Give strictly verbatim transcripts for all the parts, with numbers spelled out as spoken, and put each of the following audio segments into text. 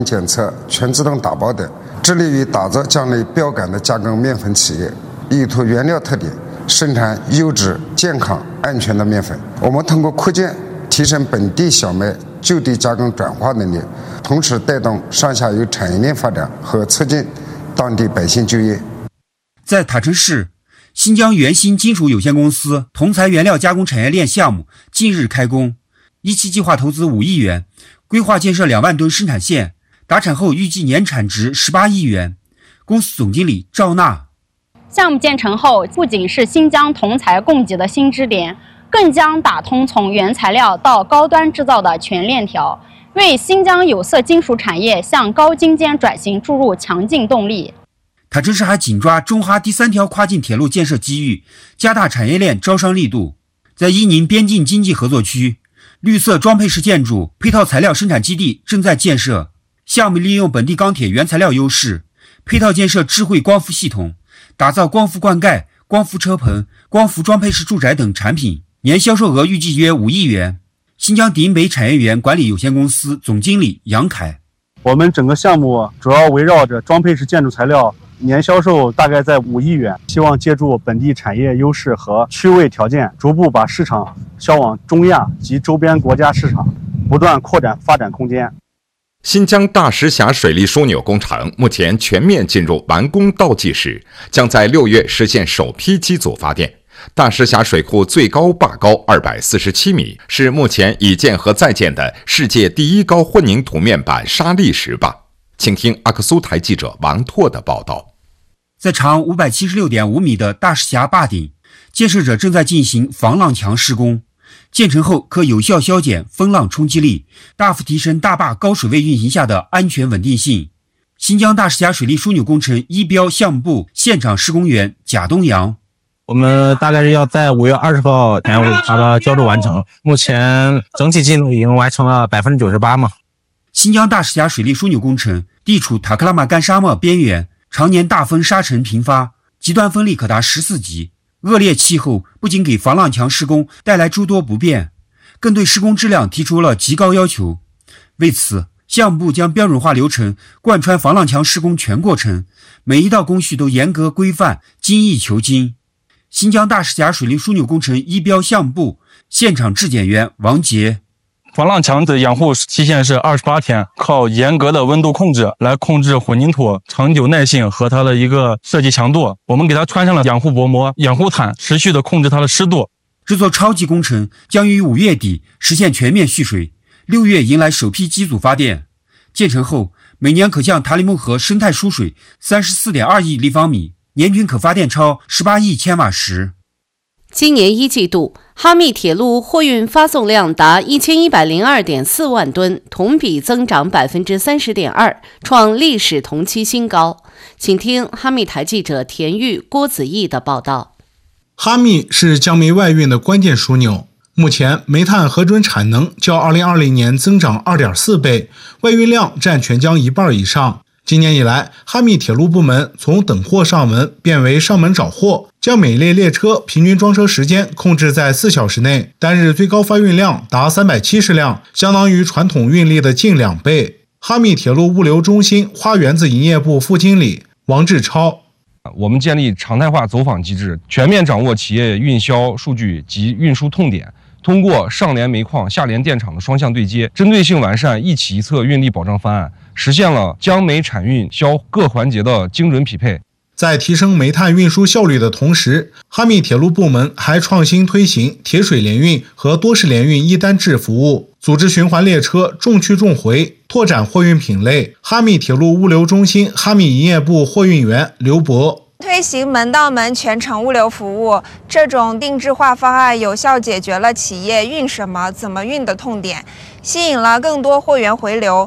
检测、全自动打包等，致力于打造江内标杆的加工面粉企业，依托原料特点，生产优质、健康、安全的面粉。我们通过扩建，提升本地小麦就地加工转化能力，同时带动上下游产业链发展和促进当地百姓就业。 在塔城市，新疆元鑫金属有限公司铜材原料加工产业链项目近日开工，一期计划投资五亿元，规划建设两万吨生产线，达产后预计年产值十八亿元。公司总经理赵娜： 项目建成后，不仅是新疆铜材供给的新支点，更将打通从原材料到高端制造的全链条，为新疆有色金属产业向高精尖转型注入强劲动力。 塔城市还紧抓中哈第三条跨境铁路建设机遇，加大产业链招商力度。在伊宁边境经济合作区，绿色装配式建筑配套材料生产基地正在建设，项目利用本地钢铁原材料优势，配套建设智慧光伏系统，打造光伏灌溉、光伏车棚、光伏装配式住宅等产品，年销售额预计约五亿元。新疆迪美产业园管理有限公司总经理杨凯： 我们整个项目主要围绕着装配式建筑材料，年销售大概在五亿元，希望借助本地产业优势和区位条件，逐步把市场销往中亚及周边国家市场，不断扩展发展空间。 新疆大石峡水利枢纽工程目前全面进入完工倒计时，将在六月实现首批机组发电。大石峡水库最高坝高二百四十七米，是目前已建和在建的世界第一高混凝土面板沙砾石坝。请听阿克苏台记者王拓的报道。 在长 五百七十六点五米的大石峡坝顶，建设者正在进行防浪墙施工，建成后可有效消减风浪冲击力，大幅提升大坝高水位运行下的安全稳定性。新疆大石峡水利枢纽工程一标项目部现场施工员贾东阳： 我们大概是要在五月二十号前把它浇筑完成，目前整体进度已经完成了 百分之九十八 嘛。 新疆大石峡水利枢纽工程地处塔克拉玛干沙漠边缘，常年大风沙尘频发，极端风力可达十四级。恶劣气候不仅给防浪墙施工带来诸多不便，更对施工质量提出了极高要求。为此，项目部将标准化流程贯穿防浪墙施工全过程，每一道工序都严格规范，精益求精。新疆大石峡水利枢纽工程一标项目部现场质检员王杰： 防浪墙的养护期限是二十八天，靠严格的温度控制来控制混凝土长久耐性和它的一个设计强度。我们给它穿上了养护薄膜、养护毯，持续的控制它的湿度。 这座超级工程将于五月底实现全面蓄水，六月迎来首批机组发电。建成后，每年可向塔里木河生态输水 三十四点二亿立方米，年均可发电超十八亿千瓦时。 今年一季度，哈密铁路货运发送量达一千一百零二点四万吨，同比增长 百分之三十点二， 创历史同期新高。请听哈密台记者田玉、郭子毅的报道。 哈密是江煤外运的关键枢纽，目前煤炭核准产能较二零二零年增长 二点四倍，外运量占全疆一半以上。今年以来，哈密铁路部门从等货上门变为上门找货，将每列列车平均装车时间控制在四小时内，单日最高发运量达三百七十辆，相当于传统运力的近两倍。哈密铁路物流中心花园子营业部副经理王志超： 我们建立常态化走访机制，全面掌握企业运销数据及运输痛点，通过上联煤矿、下联电厂的双向对接，针对性完善一起一策运力保障方案，实现了江煤产运销各环节的精准匹配。 在提升煤炭运输效率的同时，哈密铁路部门还创新推行铁水联运和多式联运一单制服务，组织循环列车重去重回，拓展货运品类。哈密铁路物流中心哈密营业部货运员刘博： 推行门到门全程物流服务，这种定制化方案有效解决了企业运什么、怎么运的痛点，吸引了更多货源回流。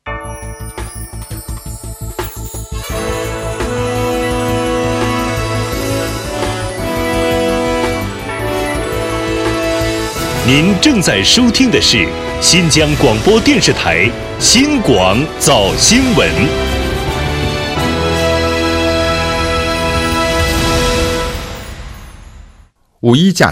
您正在收听的是新疆广播电视台新广早新闻。 五一假期，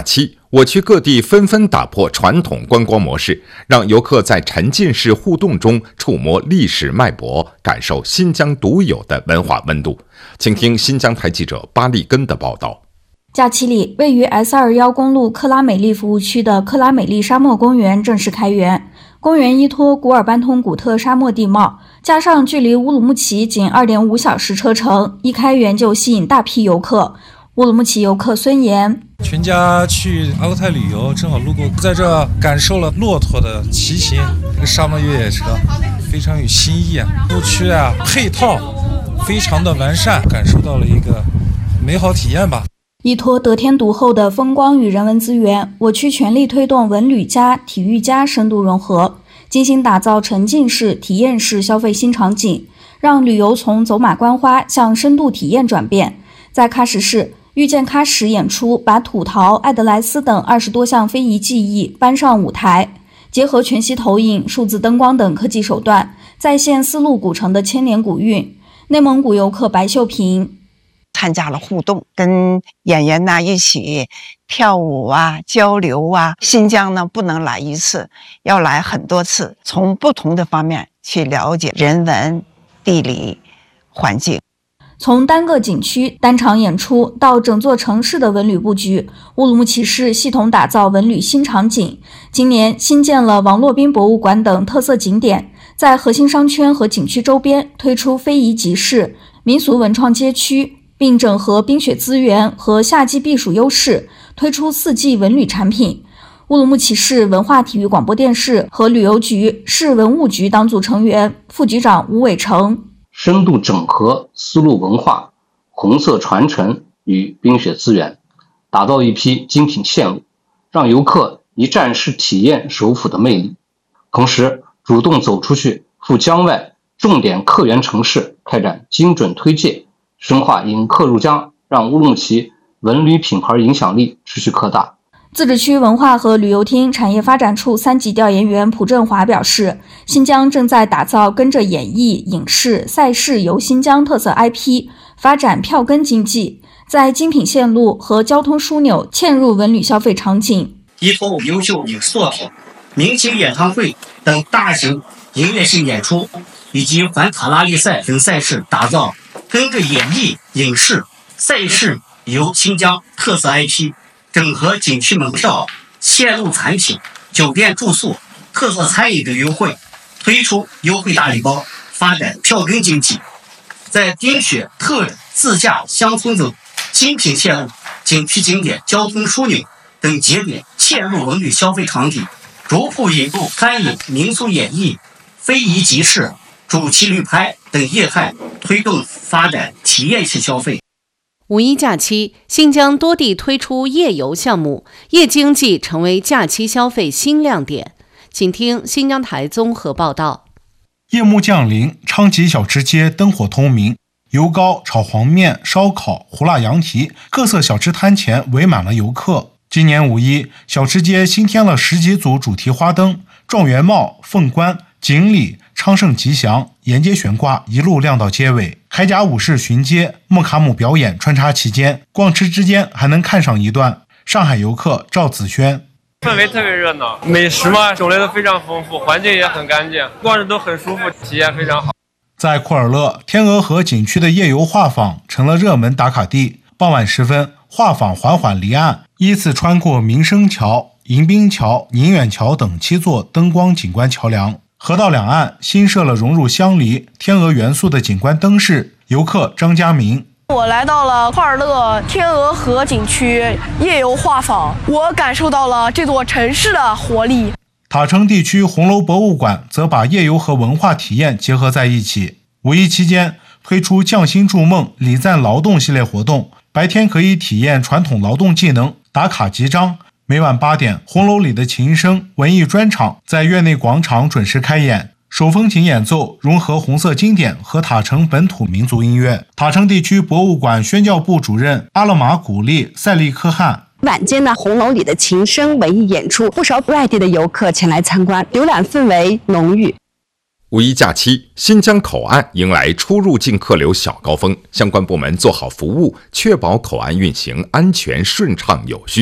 我区各地纷纷打破传统观光模式，让游客在沉浸式互动中触摸历史脉搏，感受新疆独有的文化温度。请听新疆台记者巴利根的报道。 假期里，位于 S 二十一 公路克拉美丽服务区的克拉美丽沙漠公园正式开园。公园依托古尔班通古特沙漠地貌，加上距离乌鲁木齐仅 二点五小时车程，一开园就吸引大批游客。乌鲁木齐游客孙岩： 全家去阿勒泰旅游，正好路过，在这感受了骆驼的骑行，这个沙漠越野车非常有新意啊。路区啊配套非常的完善，感受到了一个美好体验吧。 依托得天独厚的风光与人文资源，我区全力推动文旅加、体育加深度融合，精心打造沉浸式、体验式消费新场景，让旅游从走马观花向深度体验转变。在喀什市，遇见喀什演出把土陶、艾德莱斯等二十多项非遗技艺搬上舞台，结合全息投影、数字灯光等科技手段，再现丝路古城的千年古韵。内蒙古游客白秀平参加了互动，跟演员呢一起跳舞啊、交流啊。新疆呢不能来一次，要来很多次，从不同的方面去了解人文、地理、环境。 从单个景区、单场演出到整座城市的文旅布局，乌鲁木齐市系统打造文旅新场景。今年新建了王洛宾博物馆等特色景点，在核心商圈和景区周边推出非遗集市、民俗文创街区，并整合冰雪资源和夏季避暑优势，推出四季文旅产品。乌鲁木齐市文化体育广播电视和旅游局市文物局党组成员、副局长吴伟成： 深度整合丝路文化、红色传承与冰雪资源，打造一批精品线路，让游客一站式体验首府的魅力。同时，主动走出去赴疆外重点客源城市开展精准推介，深化引客入疆，让乌鲁木齐文旅品牌影响力持续扩大。 自治区文化和旅游厅产业发展处三级调研员蒲振华表示，新疆正在打造跟着演艺、影视、赛事游新疆特色 I P， 发展票根经济，在精品线路和交通枢纽嵌入文旅消费场景， 依托优秀影视作品、明星演唱会等大型音乐性演出，以及环卡拉力赛等赛事，打造跟着演艺、影视、赛事游新疆特色 I P，整合景区门票、线路产品、酒店住宿、特色餐饮的优惠，推出优惠大礼包，发展票根经济。在冰雪、特产、自驾、乡村等精品线路、景区景点、交通枢纽等节点嵌入文旅消费场景，逐步引入餐饮、民俗演艺、非遗集市、主题旅拍等业态，推动发展体验式消费。 五一假期，新疆多地推出夜游项目，夜经济成为假期消费新亮点。请听新疆台综合报道。 夜幕降临，昌吉小吃街灯火通明，油糕、炒黄面、烧烤、胡辣羊蹄，各色小吃摊前围满了游客。今年五一，小吃街新添了十几组主题花灯，状元帽、凤冠、锦鲤、昌盛吉祥、沿街悬挂，一路亮到街尾。铠甲武士巡街，莫卡姆表演穿插其间，逛吃之间还能看上一段。上海游客赵子轩： 氛围特别热闹，美食嘛种类都非常丰富，环境也很干净，逛着都很舒服，体验非常好。 在库尔勒，天鹅河景区的夜游画舫成了热门打卡地。傍晚时分，画舫缓缓离岸，依次穿过民生桥、迎宾桥、宁远桥等七座灯光景观桥梁。河道两岸新设了融入乡里、天鹅元素的景观灯饰。游客张家明： 我来到了库尔勒天鹅河景区夜游画舫，我感受到了这座城市的活力。 塔城地区红楼博物馆则把夜游和文化体验结合在一起。五一期间推出匠心筑梦、礼赞劳动系列活动，白天可以体验传统劳动技能，打卡集章。每晚八点，红楼里的琴声文艺专场在院内广场准时开演，手风琴演奏融合红色经典和塔城本土民族音乐。塔城地区博物馆宣教部主任阿勒玛古丽塞利科汗： 晚间呢，红楼里的琴声文艺演出，不少外地的游客前来参观，浏览氛围浓郁。 五一假期，新疆口岸迎来出入境客流小高峰，相关部门做好服务，确保口岸运行安全顺畅有序。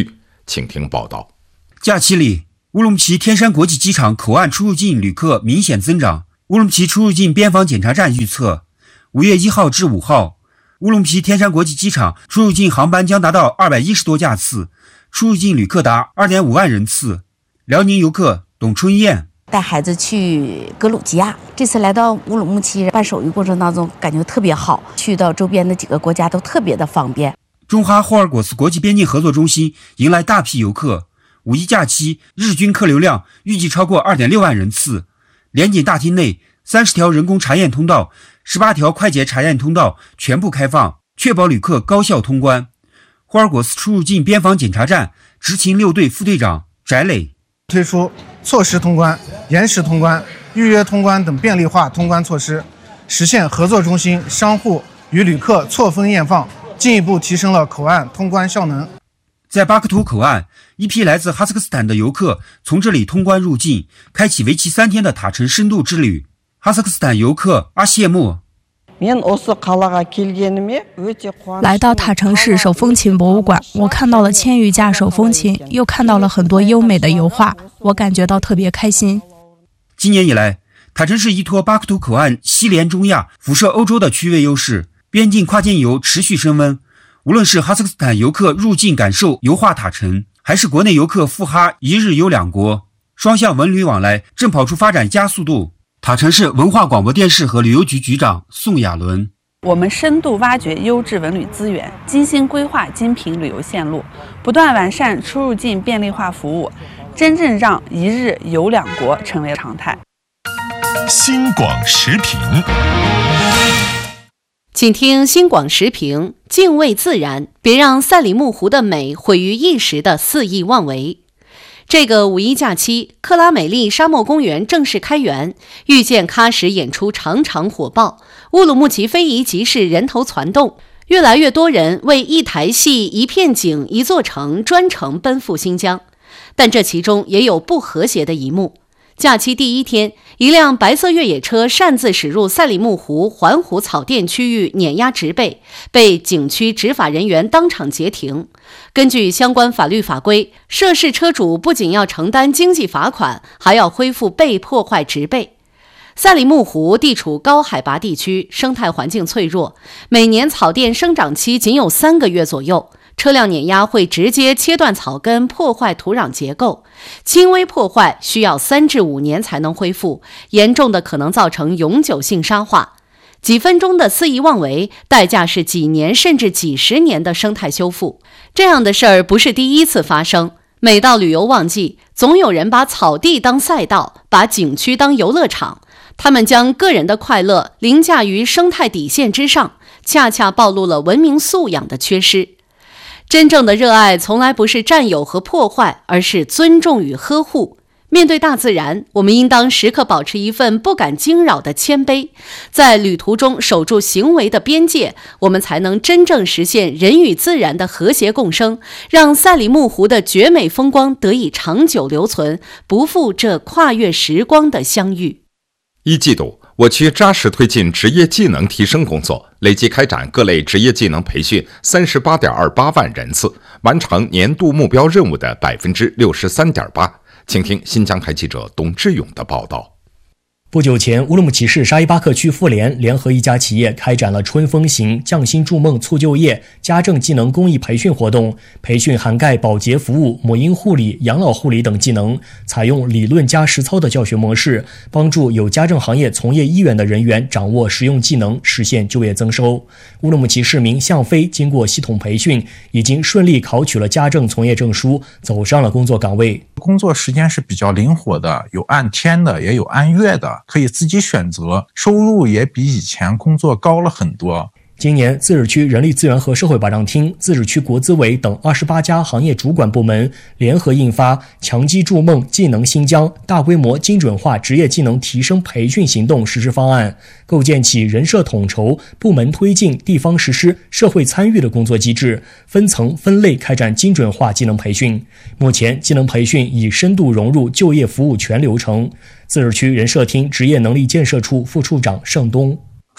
请听报道。 假期里，乌鲁木齐天山国际机场口岸出入境旅客明显增长。乌鲁木齐出入境边防检查站预测，五月一号至五号，乌鲁木齐天山国际机场出入境航班将达到二百一十多架次，出入境旅客达 二点五万人次。辽宁游客董春燕带孩子去格鲁吉亚，这次来到乌鲁木齐办手续过程当中，感觉特别好，去到周边的几个国家都特别的方便。 中哈霍尔果斯国际边境合作中心迎来大批游客，五一假期日均客流量预计超过 二点六万人次。联检大厅内三十条人工查验通道、十八条快捷查验通道全部开放，确保旅客高效通关。霍尔果斯出入境边防检查站执勤六队副队长翟磊推出错时通关、延时通关、预约通关等便利化通关措施，实现合作中心商户与旅客错峰验放，进一步提升了口岸通关效能。 在巴克图口岸，一批来自哈萨克斯坦的游客从这里通关入境，开启为期三天的塔城深度之旅。哈萨克斯坦游客阿谢木来到塔城市手风琴博物馆，我看到了千余架手风琴，又看到了很多优美的油画，我感觉到特别开心。 今年以来，塔城市依托巴克图口岸西连中亚、辐射欧洲的区位优势，边境跨境游持续升温。无论是哈萨克斯坦游客入境感受油画塔城，还是国内游客赴哈一日游两国，双向文旅往来正跑出发展加速度。塔城市文化广播电视和旅游局局长宋亚伦： 我们深度挖掘优质文旅资源，精心规划精品旅游线路，不断完善出入境便利化服务，真正让一日游两国成为常态。 新广时评， 请听新广时评：敬畏自然，别让赛里木湖的美毁于一时的肆意妄为。这个五一假期，克拉美丽沙漠公园正式开园，遇见喀什演出场场火爆，乌鲁木齐非遗集市人头攒动，越来越多人为一台戏、一片景、一座城专程奔赴新疆。但这其中也有不和谐的一幕。假期第一天，一辆白色越野车擅自驶入赛里木湖环湖草甸区域碾压植被，被景区执法人员当场截停。根据相关法律法规，涉事车主不仅要承担经济罚款，还要恢复被破坏植被。赛里木湖地处高海拔地区，生态环境脆弱，每年草甸生长期仅有三个月左右。车辆碾压会直接切断草根，破坏土壤结构，轻微破坏需要三至五年才能恢复，严重的可能造成永久性沙化。几分钟的肆意妄为，代价是几年甚至几十年的生态修复。这样的事儿不是第一次发生，每到旅游旺季，总有人把草地当赛道，把景区当游乐场，他们将个人的快乐凌驾于生态底线之上，恰恰暴露了文明素养的缺失。真正的热爱从来不是占有和破坏，而是尊重与呵护。面对大自然，我们应当时刻保持一份不敢惊扰的谦卑，在旅途中守住行为的边界，我们才能真正实现人与自然的和谐共生，让赛里木湖的绝美风光得以长久留存，不负这跨越时光的相遇。 一季度，我区扎实推进职业技能提升工作，累计开展各类职业技能培训三十八点二八万人次，完成年度目标任务的百分之六十三点八。请听新疆台记者董志勇的报道。 不久前，乌鲁木齐市沙依巴克区妇联联合一家企业开展了春风行匠心筑梦促就业家政技能公益培训活动，培训涵盖保洁服务、母婴护理、养老护理等技能，采用理论加实操的教学模式，帮助有家政行业从业意愿的人员掌握实用技能，实现就业增收。乌鲁木齐市民向飞经过系统培训，已经顺利考取了家政从业证书，走上了工作岗位。 工作时间是比较灵活的，有按天的，也有按月的，可以自己选择，收入也比以前工作高了很多。 今年，自治区人力资源和社会保障厅、自治区国资委等二十八家行业主管部门联合印发《强基筑梦技能新疆大规模精准化职业技能提升培训行动实施方案》，构建起人社统筹、部门推进、地方实施、社会参与的工作机制，分层分类开展精准化技能培训。目前，技能培训已深度融入就业服务全流程。自治区人社厅职业能力建设处副处长盛东。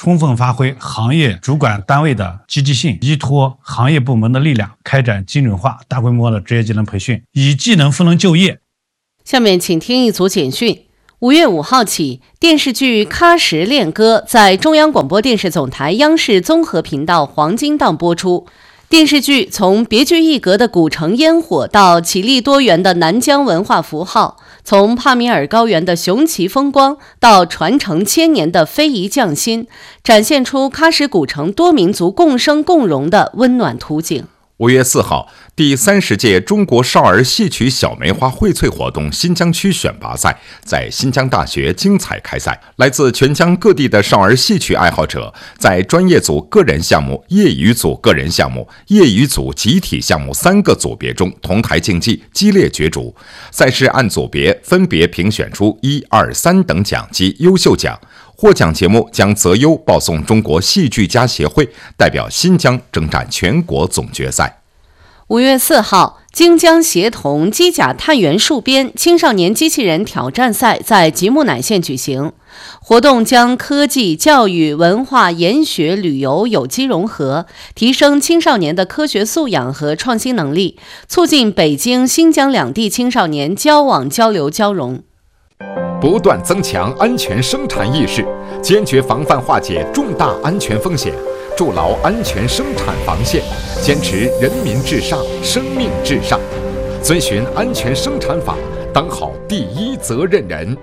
充分发挥行业主管单位的积极性，依托行业部门的力量，开展精准化、大规模的职业技能培训，以技能赋能就业。 下面请听一组简讯。五月五号起，电视剧《喀什恋歌》在中央广播电视总台央视综合频道黄金档播出。电视剧从别具一格的古城烟火到绮丽多元的南疆文化符号，从帕米尔高原的雄奇风光到传承千年的非遗匠心，展现出喀什古城多民族共生共荣的温暖图景。 五月四号，第三十届中国少儿戏曲小梅花荟萃活动新疆区选拔赛在新疆大学精彩开赛。来自全疆各地的少儿戏曲爱好者在专业组个人项目、业余组个人项目、业余组集体项目三个组别中同台竞技，激烈角逐。赛事按组别分别评选出一、二、三等奖及优秀奖。获奖节目将择优报送中国戏剧家协会，代表新疆征战全国总决赛。 五月四号，京江协同机甲探员戍边青少年机器人挑战赛在吉木乃县举行。活动将科技、教育、文化、研学、旅游有机融合，提升青少年的科学素养和创新能力，促进北京、新疆两地青少年交往、交流、交融。 不断增强安全生产意识，坚决防范化解重大安全风险，筑牢安全生产防线，坚持人民至上、生命至上，遵循安全生产法，当好第一责任人。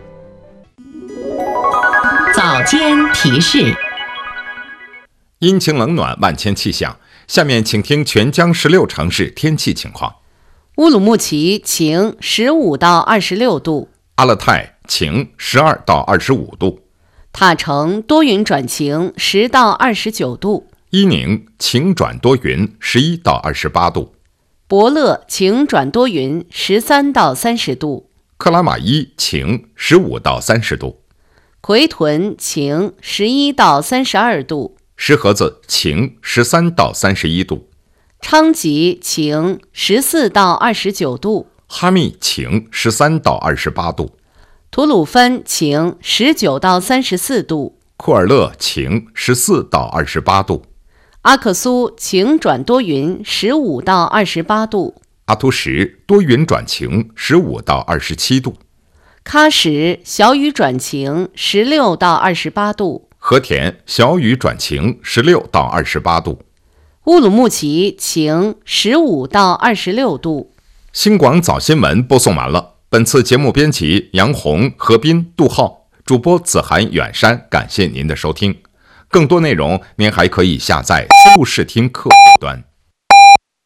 早间提示。 阴晴冷暖，万千气象。下面请听全疆十六城市天气情况。 乌鲁木齐晴，十五到二十六度。 阿勒泰晴，十二到二十五度。 塔城多云转晴，十到二十九度。 伊宁晴转多云，十一到二十八度。 博乐晴转多云，十三到三十度。 克拉玛依晴，十五到三十度。 奎屯晴，十一到三十二度。 石河子晴，十三到三十一度。 昌吉晴，十四到二十九度。 哈密晴，十三到二十八度。 吐鲁番晴，十九到三十四度。 库尔勒晴，十四到二十八度。 阿克苏晴转多云，十五到二十八度。 阿图什多云转晴，十五到二十七度。 喀什小雨转晴，十六到二十八度。 和田小雨转晴，十六到二十八度。 乌鲁木齐晴，十五到二十六度。 新广早新闻播送完了。本次节目编辑杨红、何斌、杜浩，主播子涵、远山，感谢您的收听。更多内容您还可以下载思路视听客户端。